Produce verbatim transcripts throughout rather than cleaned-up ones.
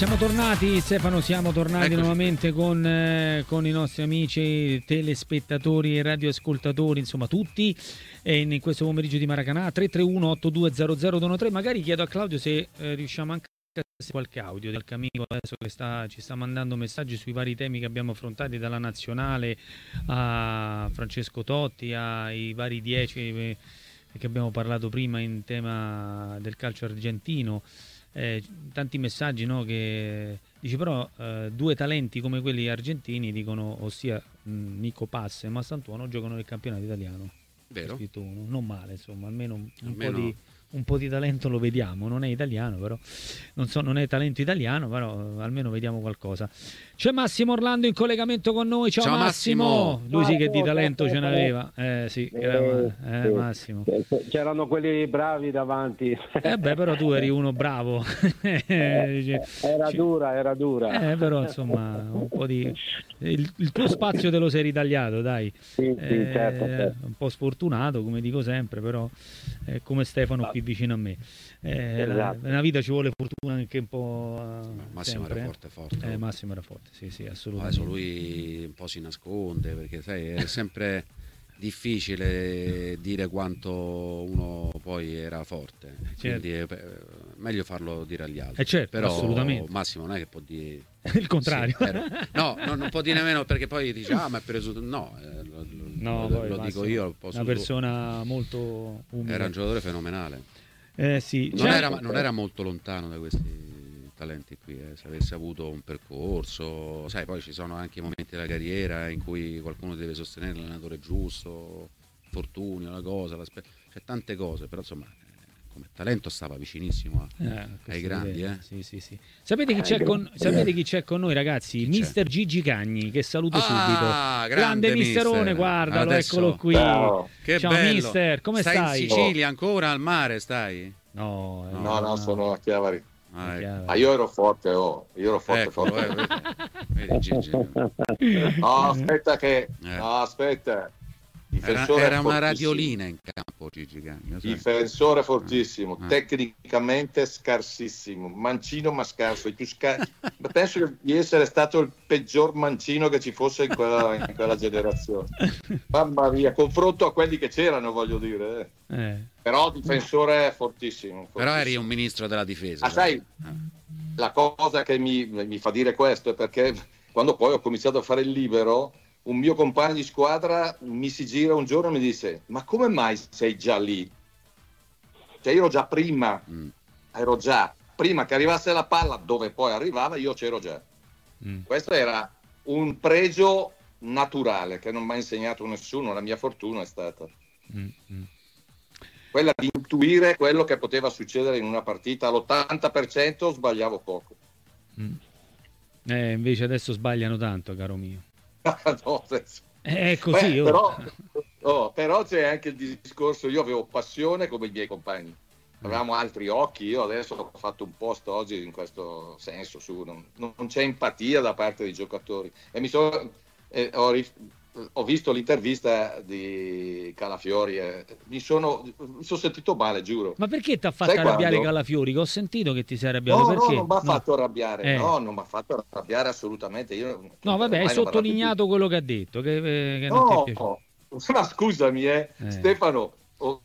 Siamo tornati, Stefano, siamo tornati Eccoci. nuovamente con, eh, con i nostri amici telespettatori e radioascoltatori, insomma tutti, e in questo pomeriggio di Maracanã. Tre tre uno otto due zero zero due uno tre. Magari chiedo a Claudio se eh, riusciamo anche a sentire qualche audio del Camico adesso che sta, ci sta mandando messaggi sui vari temi che abbiamo affrontati, dalla nazionale a Francesco Totti, ai vari dieci eh, che abbiamo parlato prima in tema del calcio argentino. Eh, tanti messaggi, no, che dice però eh, due talenti come quelli argentini, dicono, ossia mh, Nico Pass e Massantuono, giocano nel campionato italiano. Vero? Scritto uno. Non male, insomma, almeno un, Almeno... po' di, un po' di talento lo vediamo. Non è italiano, però non so, non è talento italiano, però almeno vediamo qualcosa. C'è Massimo Orlando in collegamento con noi. Ciao, Ciao Massimo. Massimo. Lui sì che di Ciao, talento ciao, ce ciao. n'aveva. Eh sì, era, Eh, eh, sì. Massimo. C'erano quelli bravi davanti. Eh beh, però tu eri uno bravo. Dice- Era ci- dura, era dura. Eh, però insomma, un po' di... Il, il tuo spazio te lo sei ritagliato, dai. Sì, sì, Eh, certo, certo. Un po' sfortunato, come dico sempre, però è come Stefano qui vicino a me. Eh, la- Esatto. nella vita ci vuole fortuna anche un po'. eh, Massimo sempre, era eh. forte, forte. Eh, Massimo era forte, sì, sì, assolutamente. Adesso lui un po' si nasconde, perché sai, è sempre difficile dire quanto uno poi era forte, quindi è eh, meglio farlo dire agli altri. Eh, certo, però assolutamente. Massimo non è che può dire Il contrario. Sì, ero- no, no, non può dire nemmeno, perché poi dice ah ma è preso, no, eh, lo, No, lo- poi lo Massimo, dico io, posso una persona molto umile. era un giocatore fenomenale. Eh, sì. Non C'è- era, non era molto lontano da questi talenti qui, eh, se avesse avuto un percorso, sai, poi ci sono anche momenti della carriera in cui qualcuno deve sostenere l'allenatore giusto, fortuni, una cosa, l'aspe- c'è tante cose, però insomma eh, come talento stava vicinissimo a- Eh, ai questo grandi, vede. eh. Sì, sì, sì. Sapete chi Eh, c'è gra- con, sapete chi c'è con noi, ragazzi? Chi c'è? Mister Gigi Cagni, che saluto Ah, subito. grande misterone, mister. guardalo, Adesso- eccolo qui. Ciao. Che Ciao bello. mister, come stai? stai? in Sicilia ancora, al mare stai? No, eh, No, no, sono a Chiavari. Ah, ecco. chiaro. Ma io ero forte, oh. Io ero forte, Eccolo, forte. eh, vedi, vedi Gigi. No, aspetta che... Eh. No, aspetta. Era, Difensore era una fortissimo. radiolina in campo Gigi Cagni, lo sai. Difensore fortissimo, Eh. tecnicamente scarsissimo, mancino ma scarso. Il più scar- Penso di essere stato il peggior mancino che ci fosse in quella, in quella generazione. Mamma mia, confronto a quelli che c'erano, voglio dire. eh. Eh, Però difensore fortissimo. Però eri fortissimo. un ministro della difesa. Ah, sai, la cosa che mi, mi fa dire questo è perché quando poi ho cominciato a fare il libero, un mio compagno di squadra mi si gira un giorno e mi dice: ma come mai sei già lì? Cioè io ero già prima, Mm. ero già prima che arrivasse la palla, dove poi arrivava io c'ero già. mm. Questo era un pregio naturale che non mi ha insegnato nessuno, la mia fortuna è stata Mm, mm. quella di intuire quello che poteva succedere in una partita. All'ottanta per cento sbagliavo poco. Mm. Eh, invece adesso sbagliano tanto, caro mio. No, senso- Eh, È così. Beh, oh. però, oh, però c'è anche il discorso, io avevo passione come i miei compagni, avevamo altri occhi. Io adesso ho fatto un post oggi in questo senso, su, non, non c'è empatia da parte dei giocatori, e mi sono eh, ho, rif- ho visto l'intervista di Calafiori e mi sono, mi sono sentito male, giuro. Ma perché ti ha fatto Sai arrabbiare quando? Calafiori? Che ho sentito che ti sei arrabbiato. No, Perché? no, non mi ha No. fatto arrabbiare, Eh. no, non mi ha fatto arrabbiare assolutamente. Io, No, vabbè, hai ormai non mi sottolineato quello che ha detto, che, eh, che non ti è No, piaciuto. ma scusami, eh, Eh. Stefano, oh,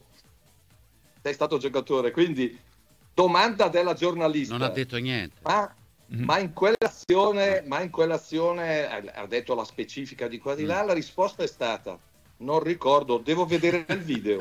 sei stato giocatore, quindi domanda della giornalista. Non ha detto niente. Ma, Mhm. ma in quell'azione, ma in quell'azione eh, ha detto la specifica di qua di là, la risposta è stata: non ricordo, devo vedere il video.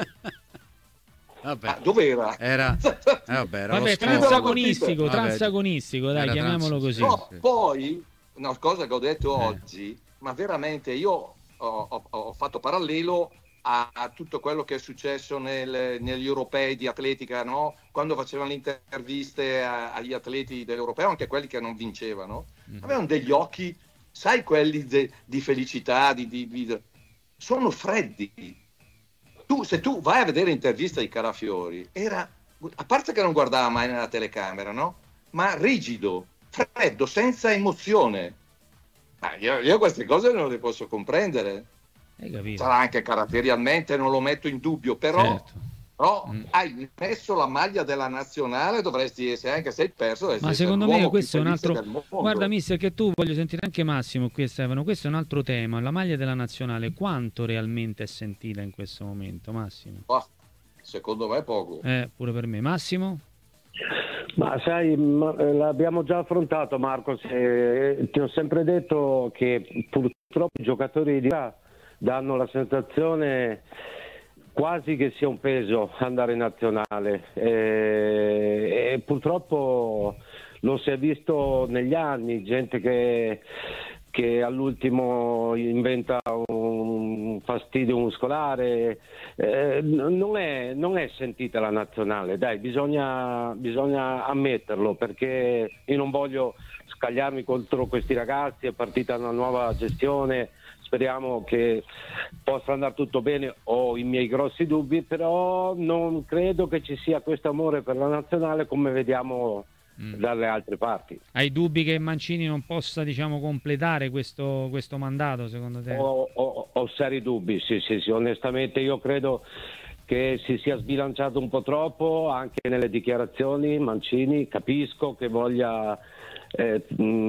Vabbè. Ah, dov'era? Era, eh, vabbè, era lo Vabbè, scopo. transagonistico, Vabbè, transagonistico, dai, era chiamiamolo trans- così. No, sì. poi una cosa che ho detto Eh. oggi, ma veramente io ho, ho- ho fatto parallelo a, a tutto quello che è successo nel- negli europei di atletica, no? Quando facevano le interviste a- agli atleti dell'europeo, anche quelli che non vincevano, Mhm. avevano degli occhi, sai, quelli de- di felicità, di, di- di- sono freddi. Tu, se tu vai a vedere l'intervista di Calafiori, era, a parte che non guardava mai nella telecamera, no? Ma rigido, freddo, senza emozione. Ma io, io queste cose non le posso comprendere. Hai capito? Sarà anche caratterialmente, non lo metto in dubbio, però Certo. Però Mm. hai messo la maglia della nazionale, dovresti essere, anche se hai perso, dovresti Ma essere secondo me l'uomo questo è un più felice altro. del mondo. Guarda, mister, che tu voglio sentire anche Massimo qui e Stefano. Questo è un altro tema. La maglia della nazionale, quanto realmente è sentita in questo momento, Massimo? Ah, secondo me poco. Eh, pure per me. Massimo? Ma sai, ma, eh, l'abbiamo già affrontato, Marco. Se- ti ho sempre detto che purtroppo i giocatori di là danno la sensazione quasi che sia un peso andare in nazionale, e, e purtroppo lo si è visto negli anni, gente che, che all'ultimo inventa un fastidio muscolare, eh, non è, non è sentita la nazionale, dai, bisogna, bisogna ammetterlo, perché io non voglio scagliarmi contro questi ragazzi, è partita una nuova gestione, speriamo che possa andare tutto bene, ho i miei grossi dubbi, però non credo che ci sia questo amore per la nazionale come vediamo mm. dalle altre parti. Hai dubbi che Mancini non possa, diciamo, completare questo, questo mandato, secondo te? Ho, ho, ho seri dubbi, sì, sì, sì, onestamente io credo che si sia sbilanciato un po' troppo anche nelle dichiarazioni. Mancini, capisco che voglia eh,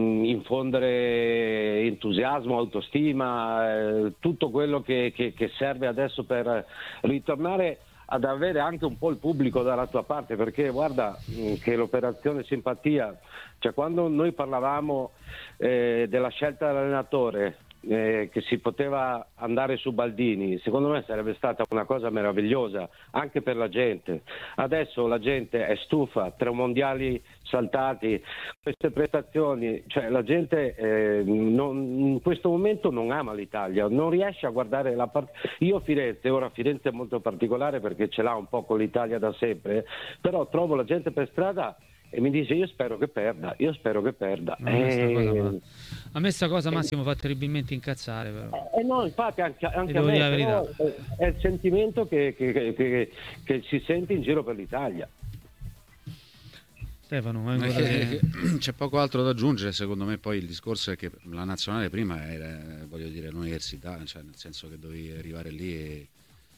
infondere entusiasmo, autostima, eh, tutto quello che, che, che serve adesso per ritornare ad avere anche un po' il pubblico dalla tua parte, perché guarda che l'operazione simpatia, cioè quando noi parlavamo eh, della scelta dell'allenatore, Eh, che si poteva andare su Baldini, secondo me sarebbe stata una cosa meravigliosa anche per la gente. Adesso la gente è stufa, tre mondiali saltati, queste prestazioni, cioè la gente eh, non, in questo momento non ama l'Italia, non riesce a guardare la parte. Io Firenze, ora Firenze è molto particolare perché ce l'ha un po' con l'Italia da sempre, però trovo la gente per strada e mi dice io spero che perda, io spero che perda. A me sta Eh, cosa, a me sta cosa Massimo fa terribilmente incazzare, però. Eh no, infatti anche, anche a devo me, dire la però, verità. eh, è il sentimento che, che, che, che, che si sente in giro per l'Italia. Stefano, Ma ancora che- te- che- c'è poco altro da aggiungere, secondo me. Poi il discorso è che la nazionale prima era, voglio dire, l'università, cioè nel senso che dovevi arrivare lì e,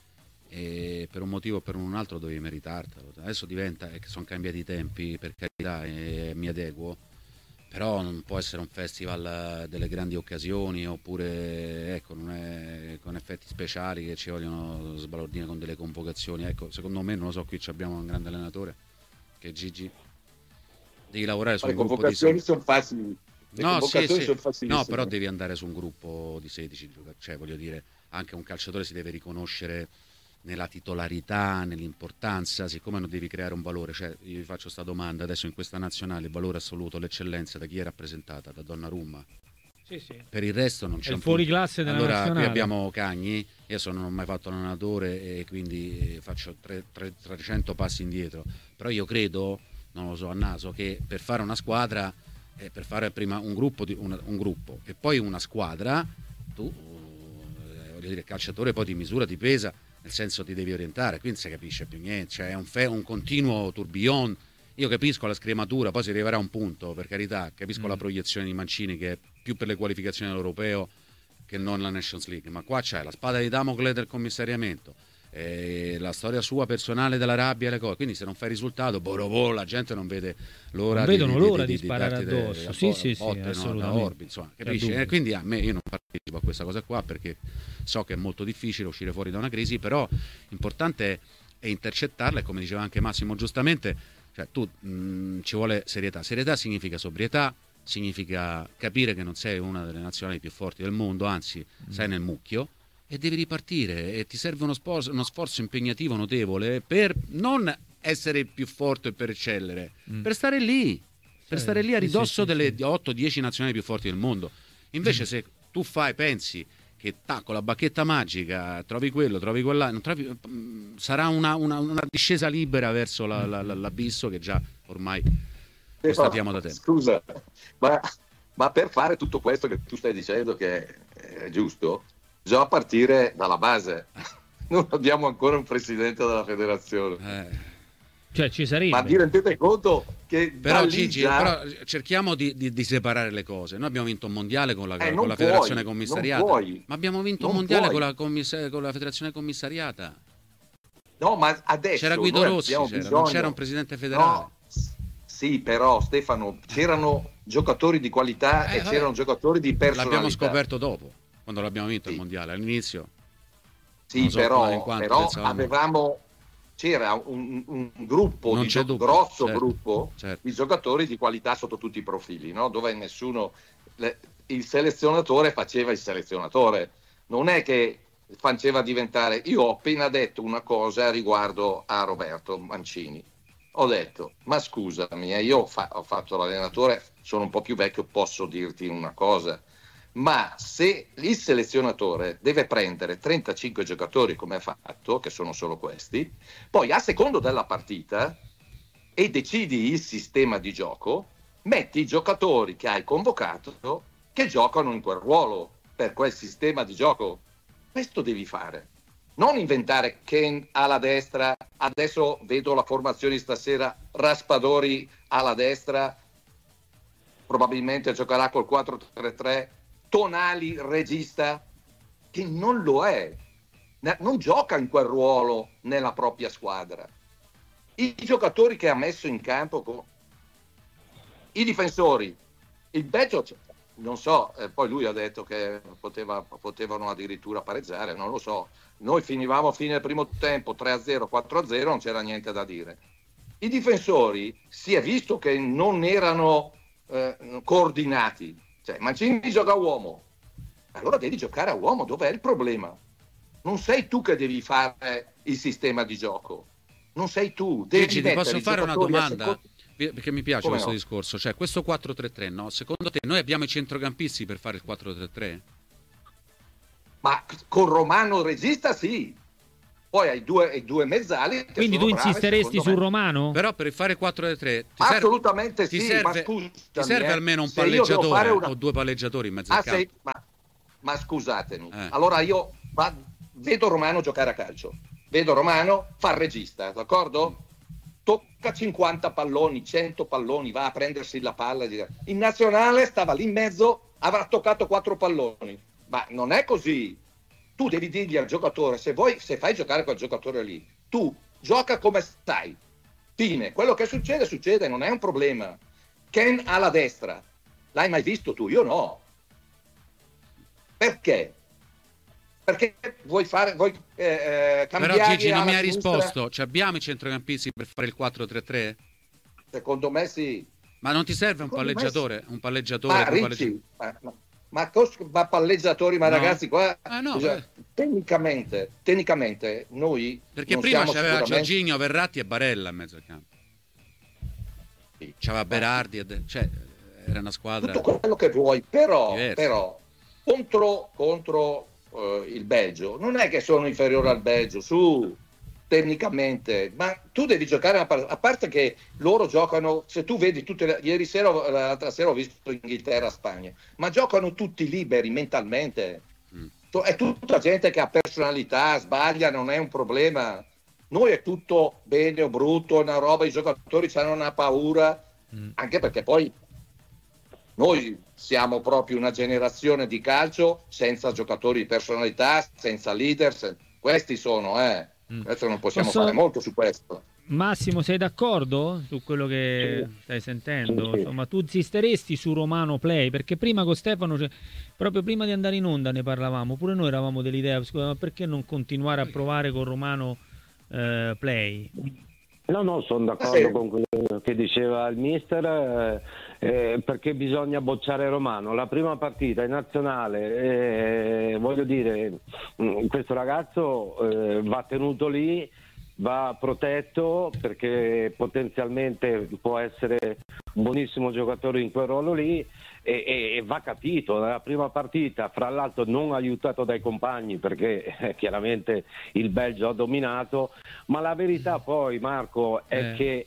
e per un motivo o per un altro dovevi meritartelo. Adesso diventa, è che sono cambiati i tempi, per carità, e mi adeguo, però non può essere un festival delle grandi occasioni, oppure ecco, non è con effetti speciali che ci vogliono sbalordire con delle convocazioni. Ecco, secondo me, non lo so, qui ci abbiamo un grande allenatore che è Gigi. Devi lavorare su Le un gruppo di convocazioni sono facili. Le No, sì, convocazioni sì. sono facilissime. No, però devi andare su un gruppo di sedici giocatori, cioè voglio dire, anche un calciatore si deve riconoscere nella titolarità, nell'importanza, siccome non devi creare un valore, cioè io vi faccio questa domanda, adesso in questa nazionale il valore assoluto, l'eccellenza da chi è rappresentata? Da Donnarumma. Sì, sì. Per il resto non c'è È il un fuoriclasse punto. della Allora nazionale. qui abbiamo Cagni, io sono, non ho mai fatto l'allenatore e quindi eh, faccio tre- tre- trecento passi indietro, però io credo, non lo so a naso, che per fare una squadra, eh, per fare prima un gruppo, di, una- un gruppo e poi una squadra, tu, eh, voglio dire, il calciatore poi ti misura, ti pesa, nel senso ti devi orientare, qui non si capisce più niente, cioè è un, fe- un continuo tourbillon. Io capisco la scrematura, poi si arriverà a un punto, per carità, capisco Mm. la proiezione di Mancini che è più per le qualificazioni all'europeo che non la Nations League, ma qua c'è la spada di Damocle del commissariamento, eh, la storia sua personale della rabbia e le cose, quindi se non fai risultato, boh, la gente non vede l'ora Non di, vedono di, l'ora di, di sparare darti de- addosso. a Sì, bo- sì, sì, botte, no, da assolutamente. orbi, insomma, C'è capisci? dubbio. E quindi a me, io non partecipo a questa cosa qua perché so che è molto difficile uscire fuori da una crisi, però importante è, è intercettarla, e come diceva anche Massimo giustamente, cioè tu mh, ci vuole serietà. Serietà significa sobrietà, significa capire che non sei una delle nazionali più forti del mondo, anzi Mm. sei nel mucchio e devi ripartire, e ti serve uno, spos- uno sforzo impegnativo notevole per non essere più forte e per eccellere, Mm. per stare lì, per Sì, stare lì a sì, ridosso sì, sì, delle sì. otto dieci nazionali più forti del mondo. Invece se tu fai, pensi che ta, con la bacchetta magica trovi quello, trovi quella, non trovi, mh, sarà una, una- una discesa libera verso la- la- la- l'abisso che già ormai constatiamo da tempo. Scusa, ma, ma per fare tutto questo che tu stai dicendo che è giusto, bisogna partire dalla base. Non abbiamo ancora un presidente della federazione. Eh. Cioè ci sarebbe. Ma vi rendete conto che Però da lì Gigi, già- però cerchiamo di, di- di separare le cose. Noi abbiamo vinto un mondiale con la, Eh, con non la puoi, federazione non commissariata, puoi. ma abbiamo vinto un Non mondiale puoi. con la, commiss- con la federazione commissariata. No, ma adesso c'era Guido Rossi, c'era, bisogno... non c'era un presidente federale. No, sì, però Stefano, c'erano giocatori di qualità eh, e vabbè. c'erano giocatori di personalità. L'abbiamo scoperto dopo, quando l'abbiamo vinto sì. il mondiale. All'inizio sì, so però, però avevamo c'era un, un gruppo non di c'è gio- dubbio, grosso certo, gruppo certo. di giocatori di qualità sotto tutti i profili, no? Dove nessuno le, il selezionatore faceva il selezionatore, non è che faceva diventare. Io ho appena detto una cosa riguardo a Roberto Mancini. Ho detto, ma scusami, eh, io ho, fa- ho fatto l'allenatore, sono un po' più vecchio, posso dirti una cosa, ma se il selezionatore deve prendere trentacinque giocatori come ha fatto, che sono solo questi, poi a secondo della partita e decidi il sistema di gioco, metti i giocatori che hai convocato che giocano in quel ruolo per quel sistema di gioco. Questo devi fare. Non inventare Ken alla destra, adesso vedo la formazione stasera, Raspadori alla destra, probabilmente giocherà col quattro tre tre, Tonali regista, che non lo è, non gioca in quel ruolo nella propria squadra. I giocatori che ha messo in campo, i difensori, il Belgio, non so, eh, poi lui ha detto che poteva, potevano addirittura pareggiare, non lo so. Noi finivamo a fine del primo tempo tre a zero, quattro a zero, non c'era niente da dire. I difensori si è visto che non erano eh, coordinati. Cioè, Mancini gioca a uomo, allora devi giocare a uomo. Dov'è il problema? Non sei tu che devi fare il sistema di gioco, non sei tu. Devi Gigi, ti posso fare una domanda? Secondo... Perché mi piace Come questo no? discorso, cioè questo quattro tre tre, no? Secondo te noi abbiamo i centrocampisti per fare il quattro tre tre? Ma con Romano regista sì, poi hai due, hai due mezzali che quindi tu sono brave, insisteresti su me. Romano? Però per fare il quattro tre tre ti assolutamente serve, sì, ti serve, ma scusami, ti serve eh, almeno un se io devo palleggiatore fare una... o due palleggiatori in mezzo ah, al campo. sei... ma, ma scusatemi, eh. allora io va... vedo Romano giocare a calcio, vedo Romano fa il regista, d'accordo? Tocca cinquanta palloni, cento palloni, va a prendersi la palla. In nazionale stava lì in mezzo, avrà toccato quattro palloni. Ma non è così. Tu devi dirgli al giocatore, se vuoi, se fai giocare quel giocatore lì, tu gioca come stai. Fine. Quello che succede, succede, non è un problema. Ken alla destra. L'hai mai visto tu? Io no. Perché? Perché vuoi fare, vuoi eh, cambiare. Però Gigi non mi ha sinistra? risposto, cioè, abbiamo i centrocampisti per fare il quattro tre tre? Secondo me sì. Ma non ti serve un Secondo palleggiatore? sì. Un palleggiatore? Ma un Ricci, palleggiatore... ma, ma, ma, cos- ma palleggiatori, ma No. ragazzi qua, Ah, no, cioè, tecnicamente, tecnicamente noi Perché non prima siamo c'aveva sicuramente... Giorginio, Verratti e Barella in mezzo al campo. Sì. C'aveva Berardi, ed... cioè era una squadra... Tutto quello che vuoi, però, diversa. però contro, contro uh, il Belgio, non è che sono inferiore al Belgio, su... tecnicamente, ma tu devi giocare, a parte che loro giocano, se tu vedi tutte le, ieri sera, l'altra sera ho visto Inghilterra-Spagna, ma giocano tutti liberi mentalmente, mm. È tutta gente che ha personalità, sbaglia, non è un problema. Noi è tutto bene o brutto, una roba, i giocatori hanno una paura, mm. anche perché poi noi siamo proprio una generazione di calcio senza giocatori di personalità, senza leader, sen- questi sono, eh adesso non possiamo Posso... fare molto su questo. Massimo, sei d'accordo su quello che sì. stai sentendo? Sì, sì. Insomma, tu insisteresti su Romano Play? Perché prima con Stefano, cioè, proprio prima di andare in onda ne parlavamo, pure noi eravamo dell'idea, scusa, ma perché non continuare a provare con Romano eh, Play? No, no, sono d'accordo sì. con quello che diceva il mister, eh, eh, perché bisogna bocciare Romano. La prima partita in nazionale, eh, voglio dire, questo ragazzo eh, va tenuto lì, va protetto, perché potenzialmente può essere un buonissimo giocatore in quel ruolo lì, e, e, e va capito. Nella prima partita, fra l'altro non aiutato dai compagni, perché eh, chiaramente il Belgio ha dominato, ma la verità poi, Marco, è eh. che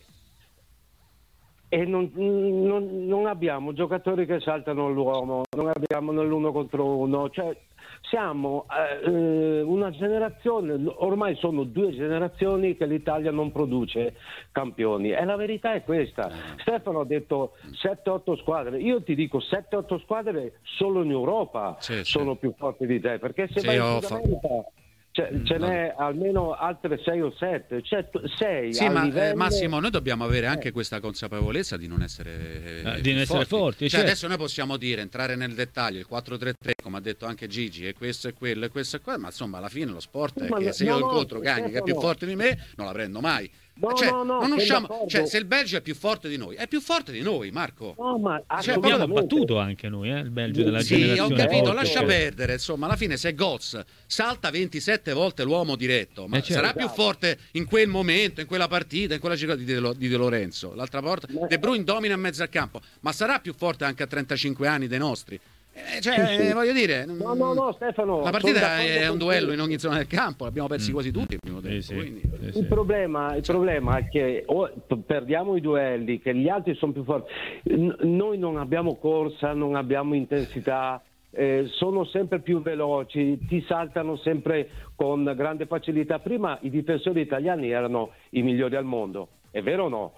e non, non, non abbiamo giocatori che saltano l'uomo, non abbiamo nell'uno contro uno, cioè siamo eh, una generazione, ormai sono due generazioni che l'Italia non produce campioni, e la verità è questa. Stefano ha detto sette otto squadre, io ti dico sette otto squadre solo in Europa sì, sono sì. più forti di te, perché se sì, vai in Sud America ce, ce n'è almeno altre sei o sette, cioè sei. Sì, ma livello... eh, Massimo, noi dobbiamo avere anche eh. questa consapevolezza di non essere, eh, di non essere forti. forti cioè, certo. Adesso noi possiamo dire, entrare nel dettaglio, il quattro tre tre, come ha detto anche Gigi, e questo e quello e questo e quello, ma insomma alla fine lo sport è ma che no, se io no, incontro no, Gagni che è più no. forte di me, non la prendo mai. No, cioè, no, no, non usciamo, d'accordo. cioè, se il Belgio è più forte di noi, è più forte di noi, Marco. No, ma cioè, abbiamo battuto anche noi, eh, il Belgio della sì, generazione. ho capito, forte. lascia perdere, insomma, alla fine se Götze salta ventisette volte l'uomo diretto, ma eh, certo. sarà più forte in quel momento, in quella partita, in quella circostanza di, De, di De Lorenzo. L'altra volta De Bruyne domina in mezzo al campo, ma sarà più forte anche a trentacinque anni dei nostri. Eh, cioè, sì, sì. voglio dire, no, no, no, Stefano, la partita è un duello in ogni zona del campo, l'abbiamo persi mm. quasi tutti il primo tempo. Sì, quindi... sì. Il, problema, il problema è che o perdiamo i duelli, che gli altri sono più forti. N- noi non abbiamo corsa, non abbiamo intensità, eh, sono sempre più veloci, ti saltano sempre con grande facilità. Prima i difensori italiani erano i migliori al mondo, è vero o no?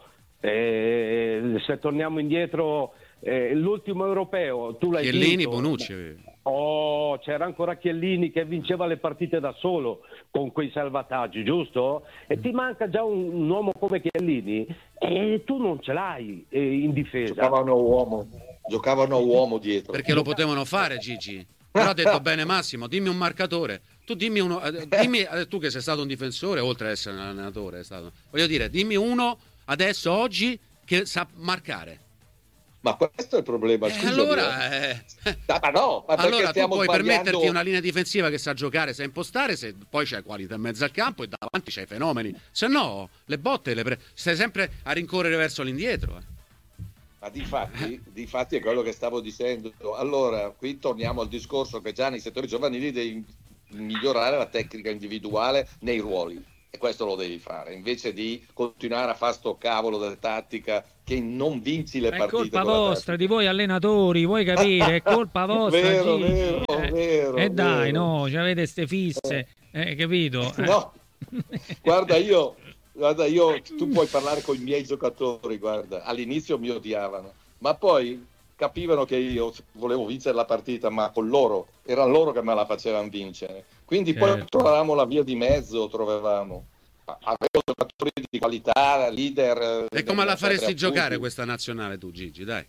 Eh, se torniamo indietro... Eh, l'ultimo europeo tu l'hai Chiellini, vinto. Bonucci. Oh, c'era ancora Chiellini che vinceva le partite da solo con quei salvataggi, giusto? E ti manca già un, un uomo come Chiellini e tu non ce l'hai eh, in difesa. Giocavano uomo, giocavano uomo dietro. Perché lo potevano fare, Gigi. Però ha detto bene Massimo, dimmi un marcatore. Tu dimmi uno, dimmi, tu che sei stato un difensore oltre ad essere un allenatore, è stato, voglio dire, dimmi uno adesso oggi che sa marcare. Ma questo è il problema. Eh, allora, eh... ah, ma no, ma allora tu puoi sbagliando... permetterti una linea difensiva che sa giocare, sa impostare, se poi c'hai qualità in mezzo al campo e davanti c'hai fenomeni. Se no, le botte le pre... stai sempre a rincorrere verso l'indietro. Eh. Ma difatti, difatti è quello che stavo dicendo. Allora, qui torniamo al discorso che già nei settori giovanili devi migliorare la tecnica individuale nei ruoli. E questo lo devi fare, invece di continuare a fare sto cavolo della tattica che non vinci le è partite. È colpa vostra, di voi allenatori, vuoi capire? È colpa vostra. vero, Gigi. vero, eh, vero, E dai, vero. no, ci avete ste fisse, eh, capito? Eh. No, guarda io, guarda io, tu puoi parlare con i miei giocatori, guarda, all'inizio mi odiavano, ma poi capivano che io volevo vincere la partita, ma con loro, erano loro che me la facevano vincere. Quindi certo. Poi trovavamo la via di mezzo, trovavamo. Avevo giocatori di qualità, leader. E come la faresti giocare questa nazionale tu, Gigi? Dai.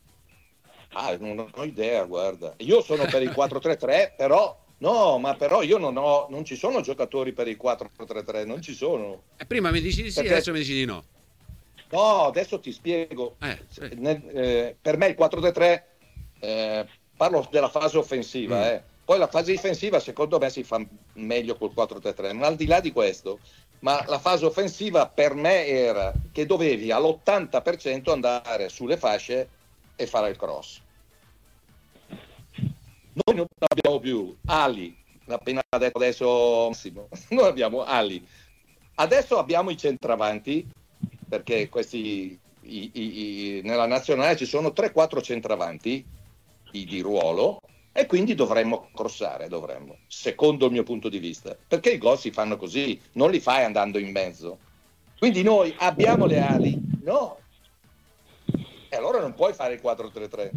Ah, non ho idea, guarda. Io sono per il quattro tre tre, però no, ma però io non ho, non ci sono giocatori per il quattro tre tre, non ci sono. E prima mi dici di sì, Perché... adesso mi dici di no. No, adesso ti spiego. Eh, sì. Nel, eh, per me il quattro tre tre, eh, parlo della fase offensiva, mm. eh. Poi la fase difensiva secondo me si fa meglio col quattro tre tre, ma al di là di questo, ma la fase offensiva per me era che dovevi all'ottanta per cento andare sulle fasce e fare il cross. Noi non abbiamo più ali, appena detto adesso Massimo, noi abbiamo ali. Adesso abbiamo i centravanti, perché questi i, i, i, nella nazionale ci sono tre quattro centravanti i, di ruolo, e quindi dovremmo crossare, dovremmo, secondo il mio punto di vista, perché i gol si fanno così, non li fai andando in mezzo. Quindi noi abbiamo le ali? No. E allora non puoi fare il quattro tre tre.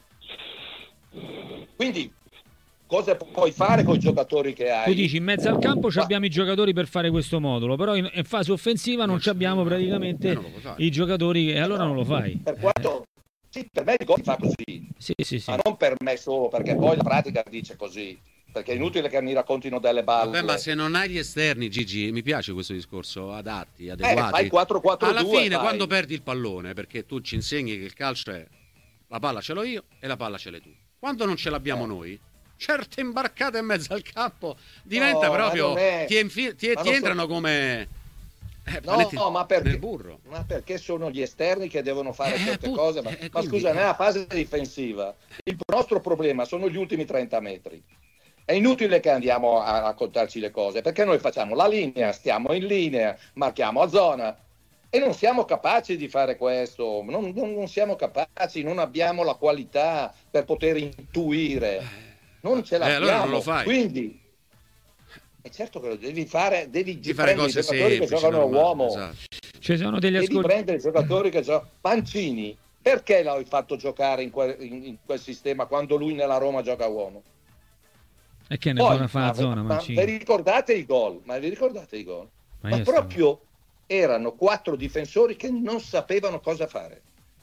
Quindi cosa puoi fare con i giocatori che hai? Tu dici in mezzo al campo ci abbiamo i giocatori per fare questo modulo, però in, in fase offensiva non ci abbiamo praticamente i giocatori e allora non lo fai. Per quanto sì, per me il gol si fa così, sì, sì, sì. Ma non per me solo, perché poi la pratica dice così, perché è inutile che mi raccontino delle balle. Vabbè, ma se non hai gli esterni, Gigi, mi piace questo discorso, adatti, adeguati. Eh, fai quattro quattro due. Alla fine, fai. Quando perdi il pallone, perché tu ci insegni che il calcio è la palla ce l'ho io e la palla ce l'hai tu. Quando non ce l'abbiamo eh. noi, certe imbarcate in mezzo al campo diventa no, proprio è... ti, infi... ti, ti entrano so... come eh, no, no ma, perché... burro. ma perché sono gli esterni che devono fare eh, certe put... cose ma, eh, ma quindi... scusa, nella fase difensiva il nostro problema sono gli ultimi trenta metri. È inutile che andiamo a raccontarci le cose, perché noi facciamo la linea, stiamo in linea, marchiamo a zona e non siamo capaci di fare questo, non, non, non siamo capaci, non abbiamo la qualità per poter intuire, non ce l'abbiamo, eh, allora non lo fai. Quindi è certo che lo devi fare, devi di fare cose i giocatori semplici, che giocano a uomo, esatto. Ci sono degli devi ascol... prendere i giocatori che giocano. Mancini, perché l'hai fatto giocare in quel, in, in quel sistema quando lui nella Roma gioca a uomo? E che ne Poi, buona fa la ma, zona, ma Mancini. vi ricordate i gol? Ma vi ricordate i gol? Ma Ma, io proprio erano quattro difensori che non sapevano cosa fare.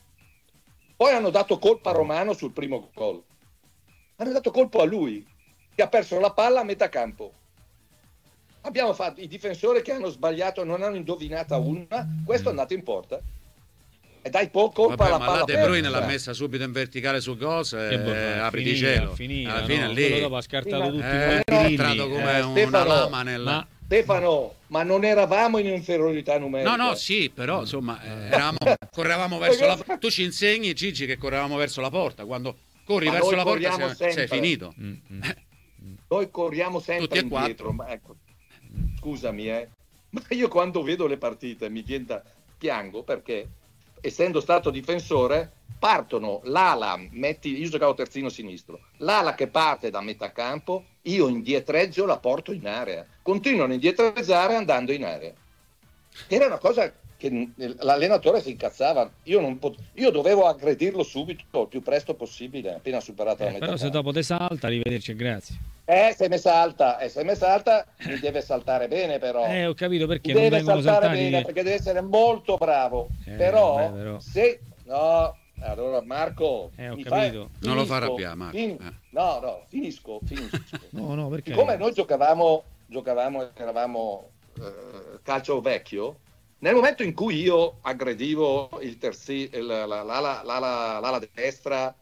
Poi hanno dato colpa a Romano sul primo gol. Hanno dato colpo a lui, che ha perso la palla a metà campo. Abbiamo fatto i difensori che hanno sbagliato, non hanno indovinata una, questo è andato in porta. E dai po' colpa Vabbè, alla ma palla la De Bruyne persa. l'ha messa subito in verticale su gol, Che eh, boh, apri di finita, cielo. finita, Alla fine no? lì Quello dopo ha scartato Sì, tutti ma- i è colpi entrato lì, come eh. una Stefano, lama nella... Ma Stefano, ma non eravamo in inferiorità numerica. No, no, sì, però insomma, eh, eravamo, correvamo verso la... Tu ci insegni, Gigi, che correvamo verso la porta. Quando corri Ma verso noi la porta corriamo sei, sei sempre. finito. Mm, mm. Noi corriamo Tutti sempre e quattro. indietro. Ma ecco, scusami, eh, ma io quando vedo le partite mi viene da piango perché, essendo stato difensore, partono l'ala, metti, io giocavo terzino sinistro, l'ala che parte da metà campo, io indietreggio la porto in area. Continuano a indietreggiare andando in area. Era una cosa che l'allenatore si incazzava. Io, non pot- io dovevo aggredirlo subito, il più presto possibile, appena superato la Eh, metà però se campo. dopo te salta, arrivederci e grazie. Eh, sei messa alta, eh, sei messa alta, mi deve saltare bene però. Eh, ho capito perché Mi non deve vengono saltare saltati. bene perché deve essere molto bravo. Eh, però, vabbè, però. se no, allora Marco, Eh, ho mi capito. fai- Non lo fa finisco, arrabbiare, Marco. fin- Eh. No, no, finisco, finisco. No, no, perché? Siccome noi giocavamo, giocavamo, eravamo eh, calcio vecchio, nel momento in cui io aggredivo il terzi, il- la- la- l'ala, l'ala- l'ala destra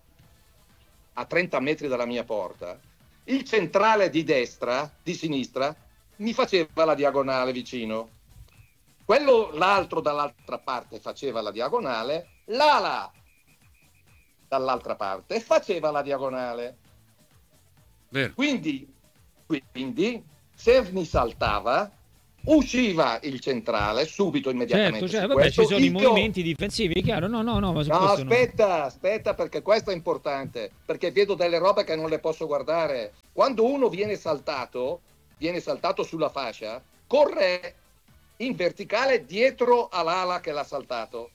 a trenta metri dalla mia porta, il centrale di destra, di sinistra, mi faceva la diagonale vicino. Quello, l'altro dall'altra parte faceva la diagonale, l'ala dall'altra parte faceva la diagonale. Vero. Quindi, quindi se mi saltava, usciva il centrale subito, immediatamente. Certo, cioè, su vabbè, questo. ci sono i Io- movimenti difensivi, chiaro. No, no, no, ma su No, questo no. aspetta, aspetta, perché questo è importante, perché vedo delle robe che non le posso guardare. Quando uno viene saltato, viene saltato sulla fascia, corre in verticale dietro all'ala che l'ha saltato.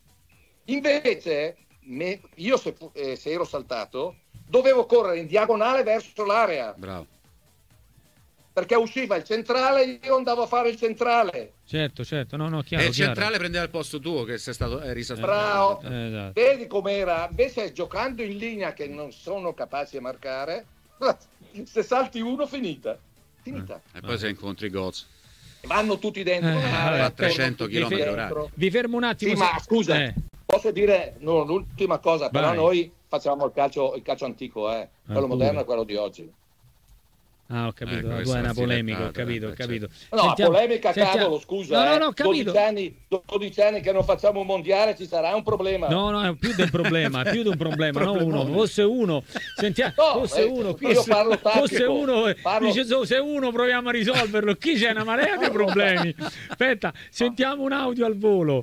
Invece, me- io se, fu- eh, se ero saltato, dovevo correre in diagonale verso l'area, Bravo. perché usciva il centrale, io andavo a fare il centrale. Certo, certo, no, no, E chiaro, il chiaro. centrale prendeva il posto tuo che sei stato eri stato- Bravo. Eh, esatto. Vedi com'era? Invece giocando in linea che non sono capaci a marcare, se salti uno finita. Finita. E poi se incontri Goz. Vanno tutti dentro. Eh, l'area, a trecento tutti chilometri dentro. orari. Vi fermo un attimo. Sì, se- ma scusa, Eh, posso dire no, l'ultima cosa, però Vai. noi facciamo il calcio, il calcio antico, eh. quello pure. moderno è quello di oggi. Ah, ho capito, Ecco, la questa tua è una è polemica, ho filettata, capito, ho eh, capito. No, Sentiamo- polemica, sentiamo- cavolo, scusa. No, no, eh. no, ho capito. dodici anni, dodici anni che non facciamo un mondiale, ci sarà un problema. No, no, è più del problema, è più di un problema, non uno, Problemone. fosse uno, sentiamo, No, fosse eh, uno, qui io se- parlo tattico, fosse uno, eh, parlo- dice so, se uno proviamo a risolverlo, qui c'è una marea di problemi. Aspetta, sentiamo un audio al volo.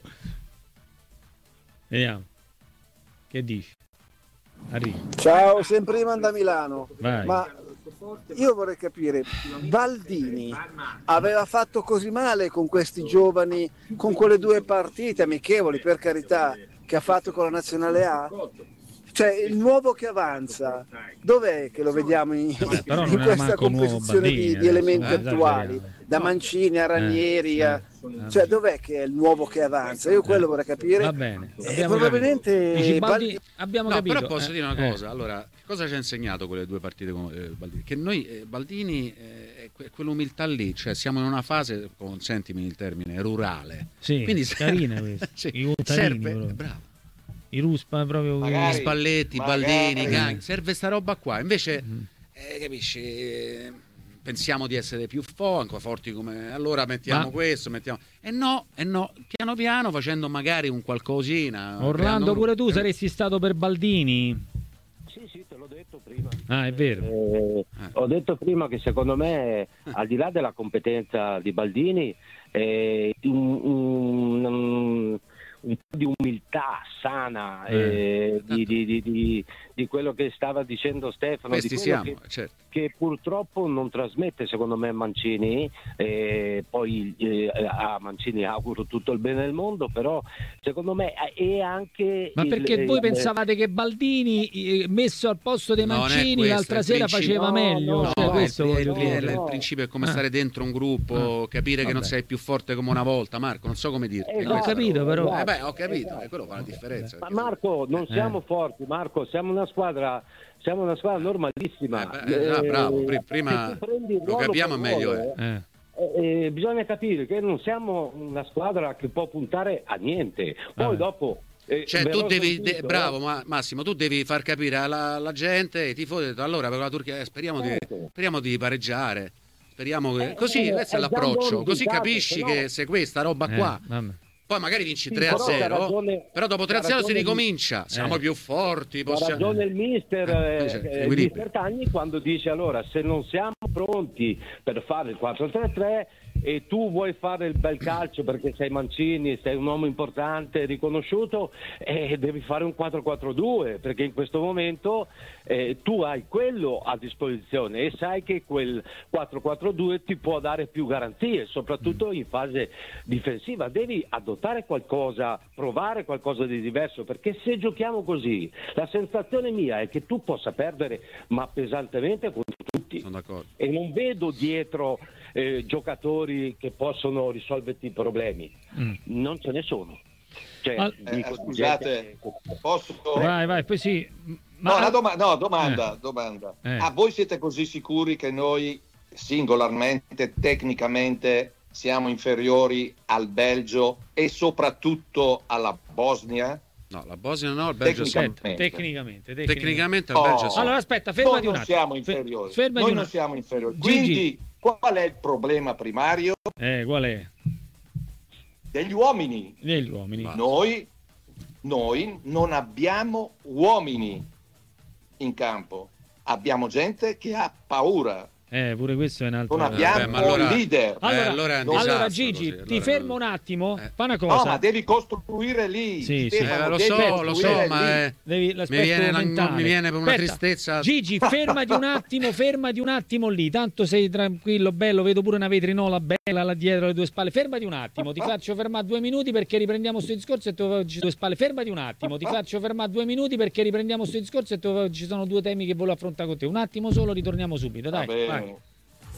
Vediamo. Che dici? Arriva. Ciao, sempre Iman da Milano. Vai. Ma io vorrei capire, Baldini aveva fatto così male con questi giovani, con quelle due partite amichevoli, per carità, che ha fatto con la Nazionale A? Cioè, il nuovo che avanza, dov'è che lo vediamo in, Vabbè, però non in era questa manco nuovo composizione di, Baldini, di elementi adesso, eh, attuali? esageriamo. Da Mancini a Ranieri, Eh, a- eh, cioè dov'è che è il nuovo che avanza? Io quello vorrei capire. Va bene. E abbiamo probabilmente capito. Dici, Baldi- Baldi- abbiamo No, capito. però posso eh, dire una eh. cosa. Allora, che cosa ci ha insegnato quelle due partite con eh, Baldini? Che noi, eh, Baldini, eh, è que- quell'umiltà lì, cioè siamo in una fase, consentimi il termine, rurale. Sì, Quindi carina questa. sì, I contadini, serve, proprio. bravo. I Ruspa proprio. Magari. Gli Spalletti, magari. Baldini, Gang, serve sta roba qua. Invece, Mhm. eh, capisci, eh, pensiamo di essere più fo- ancora forti come allora mettiamo Ma- questo, mettiamo e no, e no, piano piano facendo magari un qualcosina. Orlando, creando un- pure tu saresti stato per Baldini? Sì, sì, te l'ho detto prima. Ah, è vero. Eh, ho detto prima che secondo me, al di là della competenza di Baldini, eh, un, un- un po' di umiltà sana, Eh, eh, di, tanto- di- di- di- di quello che stava dicendo Stefano, di Questi quello siamo, che, certo. che purtroppo non trasmette secondo me Mancini. Eh, poi eh, a Mancini auguro tutto il bene del mondo, però secondo me è anche Ma il- perché voi il- pensavate che Baldini eh, messo al posto dei Non è Mancini questo, l'altra il sera principio- faceva No, meglio? no, Cioè, No, questo il, voglio il- dire. il- il no. principio è come Ah. stare dentro un gruppo, Ah. capire che non Vabbè. sei più forte come una volta, Marco, non so come dirti. Eh, Ho capito, però. Eh beh, ho capito, e quello fa la differenza. Ma perché se- Marco, non siamo Eh. forti, Marco, siamo una squadra, siamo una squadra normalissima. Eh, beh, eh, ah, bravo, pri- se prima tu prendi il lo ruolo capiamo per meglio, ruolo, Eh. eh, eh, bisogna capire che non siamo una squadra che può puntare a niente. Poi Vabbè. dopo eh, Cioè, tu verrò devi, sentito, de- eh. bravo Ma- Massimo, tu devi far capire alla, alla gente, ai tifosi, allora per la Turchia eh, speriamo, di, Certo. speriamo di pareggiare, speriamo che Eh, così, eh, questo è è l'approccio, dando un così risultato, capisci se no- che se questa roba Eh, qua, vabbè. poi magari vinci Sì, tre a però c'ha zero, ragione- però dopo tre a c'ha zero si ragione- ricomincia, siamo Eh. più forti, Ha possiamo... ragione il mister, Eh, eh, certo, eh, il equilibrio. mister Tagni quando dice allora se non siamo pronti per fare il quattro tre tre e tu vuoi fare il bel calcio perché sei Mancini, sei un uomo importante, riconosciuto, eh, devi fare un quattro quattro due perché in questo momento eh, tu hai quello a disposizione e sai che quel quattro quattro due ti può dare più garanzie, soprattutto in fase difensiva. Devi adottare qualcosa, provare qualcosa di diverso, perché se giochiamo così la sensazione mia è che tu possa perdere ma pesantemente contro tutti Sono d'accordo. e non vedo dietro eh, giocatori che possono risolverti i problemi. Mm. Non ce ne sono. Cioè, Al- Eh, dico, scusate, gente- posso... Vai, vai, poi sì. No, Ma- una doma- no, domanda, domanda. Eh. Ah, voi siete così sicuri che noi singolarmente, tecnicamente, siamo inferiori al Belgio e soprattutto alla Bosnia? No, la Bosnia no, il Belgio sì. Tecnicamente. Aspetta, tecnicamente, tecnicamente. Tecnicamente il Oh. Belgio sì. Allora aspetta, fermati Noi un non attimo. siamo Fe- inferiori. fermati Noi un non attimo. siamo inferiori. Gigi. Quindi qual è il problema primario? Eh, qual è? Degli uomini. Degli uomini. Va. Noi, noi non abbiamo uomini in campo, abbiamo gente che ha paura, Eh, pure questo è un altro. non abbiamo Vabbè, ma allora- leader. Eh, Allora, allora è un allora, disastro Gigi, così, ti allora fermo non- un attimo. Eh. Fa una No, cosa. ma devi costruire lì. Sì, sì. Stefano, Eh, lo devi so, lo so, costruire ma lì. è- Devi mi l'aspetto viene, la- mentale. mi viene per una Aspetta, tristezza. Gigi, fermati un attimo, fermati un attimo lì. Tanto sei tranquillo, bello. Vedo pure una vetrinola bella là dietro alle tue spalle. Fermati un attimo, ti faccio fermare due minuti perché riprendiamo sto discorso e tu ci due spalle. Fermati un attimo, ti faccio fermare due minuti perché riprendiamo sto discorso e tu ci sono due temi che voglio affrontare con te. Un attimo solo, ritorniamo subito. Va Dai, vai. bene.